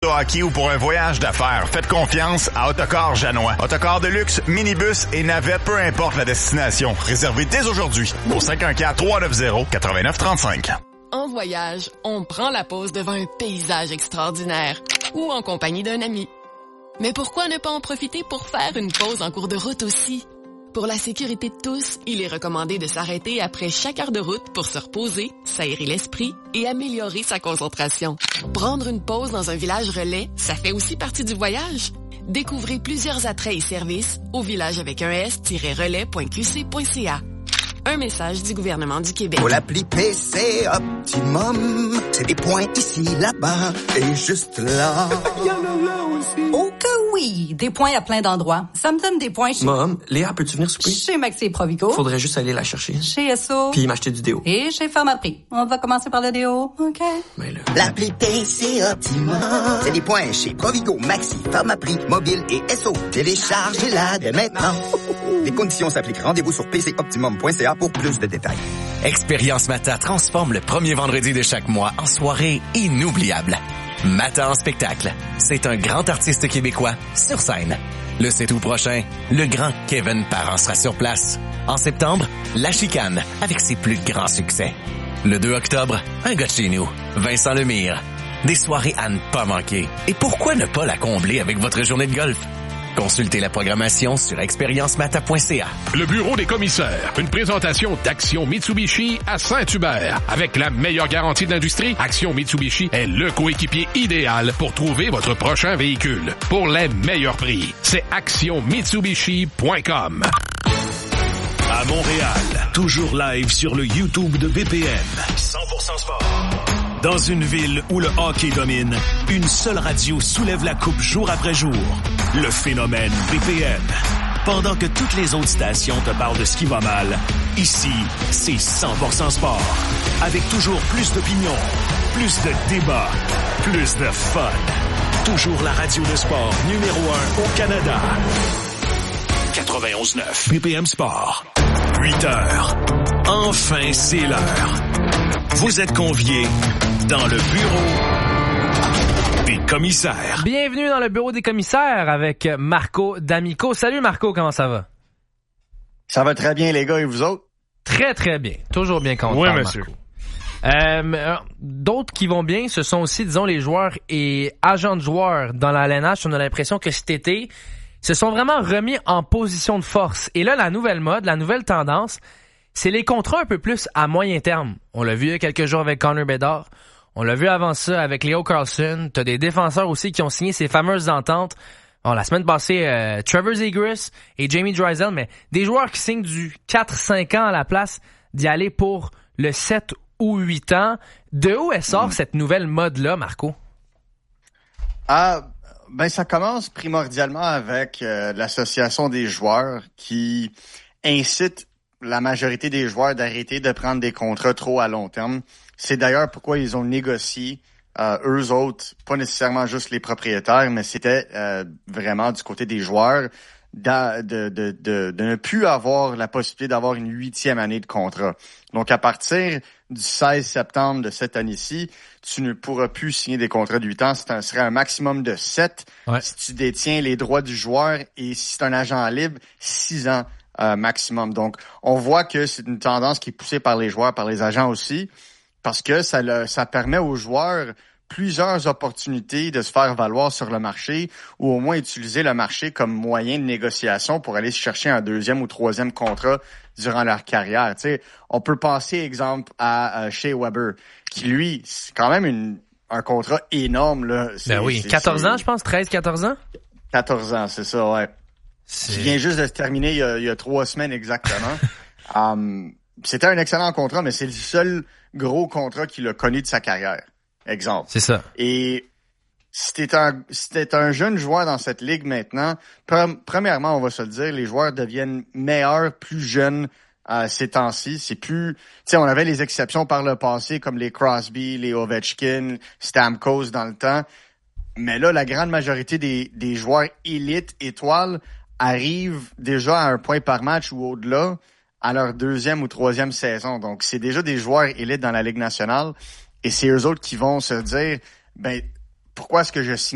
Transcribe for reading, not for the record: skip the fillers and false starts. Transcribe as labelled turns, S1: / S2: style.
S1: auto-hockey ou pour un voyage d'affaires, faites confiance à Autocar Janois. Autocar de luxe, minibus et navette, peu importe la destination. Réservez dès aujourd'hui au 514-390-8935.
S2: En voyage, on prend la pause devant un paysage extraordinaire ou en compagnie d'un ami. Mais pourquoi ne pas en profiter pour faire une pause en cours de route aussi? Pour la sécurité de tous, il est recommandé de s'arrêter après chaque heure de route pour se reposer, s'aérer l'esprit et améliorer sa concentration. Prendre une pause dans un village relais, ça fait aussi partie du voyage. Découvrez plusieurs attraits et services au village avec un s-relais.qc.ca. Un message du gouvernement du Québec.
S3: Pour l'appli PC Optimum, c'est des points ici, là-bas et juste là.
S4: Il y en a là aussi.
S5: Oh que oui, des points à plein d'endroits. Ça me donne des points chez...
S6: Mom, Léa, peux-tu venir souper?
S5: Chez Maxi et Provigo.
S6: Faudrait juste aller la chercher.
S5: Chez Esso.
S6: Puis m'acheter du déo.
S5: Et chez Pharmaprix. On va commencer par le déo, OK?
S6: Mais là...
S3: L'appli PC Optimum, c'est des points chez Provigo, Maxi, Pharmaprix, Mobile et Esso. Téléchargez-la dès maintenant. Les conditions s'appliquent. Rendez-vous sur pcoptimum.ca pour plus de détails.
S7: Expérience Mata transforme le premier vendredi de chaque mois en soirée inoubliable. Mata en spectacle. C'est un grand artiste québécois sur scène. Le 7 août prochain, le grand Kevin Parent sera sur place. En septembre, La Chicane avec ses plus grands succès. Le 2 octobre, un gars de chez nous, Vincent Lemire. Des soirées à ne pas manquer. Et pourquoi ne pas la combler avec votre journée de golf? Consultez la programmation sur expériencemata.ca.
S8: Le bureau des commissaires. Une présentation d'Action Mitsubishi à Saint-Hubert. Avec la meilleure garantie de l'industrie, Action Mitsubishi est le coéquipier idéal pour trouver votre prochain véhicule. Pour les meilleurs prix, c'est actionmitsubishi.com.
S9: À Montréal, toujours live sur le YouTube de BPM. 100% sport. Dans une ville où le hockey domine, une seule radio soulève la coupe jour après jour. Le phénomène BPM. Pendant que toutes les autres stations te parlent de ce qui va mal, ici, c'est 100% sport. Avec toujours plus d'opinions, plus de débats, plus de fun. Toujours la radio de sport numéro 1 au Canada. 91.9 BPM Sport. 8 heures. Enfin, c'est l'heure. Vous êtes conviés dans le bureau des commissaires.
S10: Bienvenue dans le bureau des commissaires avec Marco D'Amico. Salut Marco, comment ça va?
S11: Ça va très bien les gars, et vous autres?
S10: Très très bien, toujours bien content.
S11: Oui monsieur.
S10: Marco. D'autres qui vont bien, ce sont aussi, disons, les joueurs et agents de joueurs dans la LNH. On a l'impression que cet été, se sont vraiment remis en position de force. Et là, la nouvelle mode, la nouvelle tendance, c'est les contrats un peu plus à moyen terme. On l'a vu il y a quelques jours avec Connor Bedard. On l'a vu avant ça avec Leo Carlsson. T'as des défenseurs aussi qui ont signé ces fameuses ententes. Bon, la semaine passée, Trevor Zegras et Jamie Drysdale, mais des joueurs qui signent du 4-5 ans à la place d'y aller pour le 7 ou 8 ans. De où elle sort cette nouvelle mode-là, Marco?
S11: Ben ça commence primordialement avec l'association des joueurs qui incite la majorité des joueurs d'arrêter de prendre des contrats trop à long terme. C'est d'ailleurs pourquoi ils ont négocié, eux autres, pas nécessairement juste les propriétaires, mais c'était vraiment du côté des joueurs de ne plus avoir la possibilité d'avoir une 8e année de contrat. Donc, à partir du 16 septembre de cette année-ci, tu ne pourras plus signer des contrats de 8 ans. Ce serait un maximum de 7 si tu détiens les droits du joueur et si c'est un agent libre, 6 ans maximum. Donc, on voit que c'est une tendance qui est poussée par les joueurs, par les agents aussi, parce que ça permet aux joueurs plusieurs opportunités de se faire valoir sur le marché ou au moins utiliser le marché comme moyen de négociation pour aller chercher un 2e ou 3e contrat durant leur carrière. Tu sais, on peut penser, exemple, à Shea Weber, qui, lui, c'est quand même un contrat énorme, là.
S10: Ben oui, 14 ans, je pense, 13-14 ans?
S11: 14 ans, c'est ça, ouais. Il vient juste de se terminer il y a 3 semaines exactement. C'était un excellent contrat, mais c'est le seul gros contrat qu'il a connu de sa carrière. Exemple. C'est ça. Et si t'es un jeune joueur dans cette ligue maintenant, premièrement, on va se le dire, les joueurs deviennent meilleurs, plus jeunes ces temps-ci. C'est plus... Tu sais, on avait les exceptions par le passé, comme les Crosby, les Ovechkin, Stamkos dans le temps. Mais là, la grande majorité des joueurs élites, étoiles, arrivent déjà à un point par match ou au-delà à leur 2e ou 3e saison. Donc, c'est déjà des joueurs élites dans la Ligue nationale. Et c'est eux autres qui vont se dire, ben, pourquoi est-ce que je signe